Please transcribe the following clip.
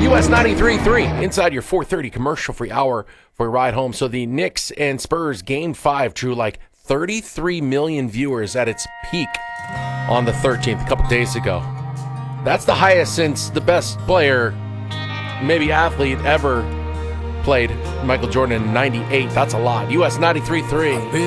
US 93.3 inside your 4:30 commercial-free hour for a ride home. So the Knicks and Spurs Game 5 drew like 33 million viewers at its peak on the 13th, a couple days ago. That's the highest since the best player, maybe athlete ever played, Michael Jordan in 98. That's a lot. US 93.3.